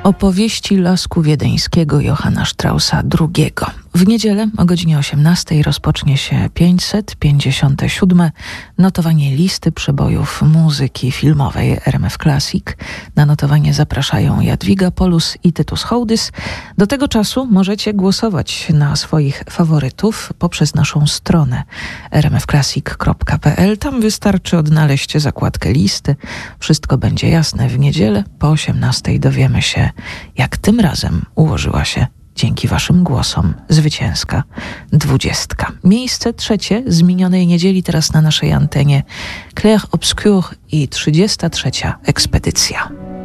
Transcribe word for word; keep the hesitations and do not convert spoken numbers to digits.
Opowieści Lasku Wiedeńskiego Johanna Straussa drugiego. W niedzielę o godzinie osiemnastej rozpocznie się pięćset pięćdziesiąte siódme notowanie listy przebojów muzyki filmowej R M F Classic. Na notowanie zapraszają Jadwiga Polus i Tytus Hołdys. Do tego czasu możecie głosować na swoich faworytów poprzez naszą stronę r m f classic kropka p l. Tam wystarczy odnaleźć zakładkę listy. Wszystko będzie jasne. W niedzielę po osiemnastej dowiemy się, jak tym razem ułożyła się dzięki waszym głosom zwycięska dwudziestka. Miejsce trzecie z minionej niedzieli teraz na naszej antenie Clair Obscur i trzydziesta trzecia ekspedycja.